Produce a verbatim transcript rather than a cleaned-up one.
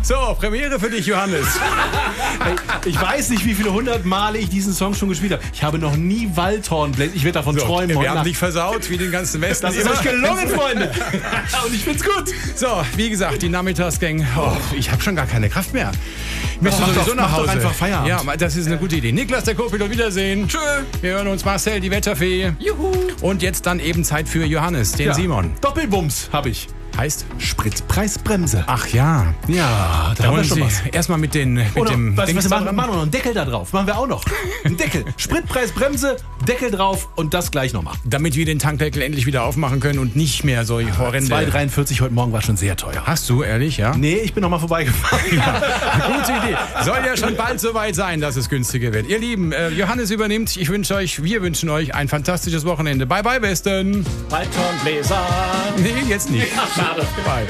So, Premiere für dich, Johannes. Ich weiß nicht, wie viele hundert Male ich diesen Song schon gespielt habe. Ich habe noch nie Waldhorn. Ich werde davon So, träumen. wir haben dich versaut, wie den ganzen Westen. Das ist immer. euch gelungen, Freunde. Und ich find's gut. So, wie gesagt, die Nachmittagsgang. Oh, ich habe schon gar keine Kraft mehr. Ich müsste Mach sowieso doch- nach mach doch Hause. einfach Feierabend. Ja, das ist eine gute Idee. Niklas, der Co-Pilot, Wiedersehen. Tschö. Wir hören uns, Marcel, die Wetterfee. Juhu. Und jetzt dann eben Zeit für Johannes, den Ja. Simon. Doppelbums habe ich. Heißt? Spritpreisbremse. Ach ja. Ja, da haben wir wollen schon Sie was. erstmal mit, den, mit Oder, dem was, Dings was, da machen, dran. machen wir noch einen Deckel da drauf. Machen wir auch noch. Einen Deckel. Spritpreisbremse, Deckel drauf und das gleich nochmal. Damit wir den Tankdeckel endlich wieder aufmachen können und nicht mehr so horrende... zwei dreiundvierzig heute Morgen war schon sehr teuer. Hast du, ehrlich, ja? Nee, ich bin noch mal vorbeigefahren. Gute Idee. Soll ja schon bald soweit sein, dass es günstiger wird. Ihr Lieben, äh, Johannes übernimmt. Ich wünsche euch, wir wünschen euch ein fantastisches Wochenende. Bye, bye, Besten. Waldhornbläser. Nee, jetzt nicht. Ach, schade. Bye.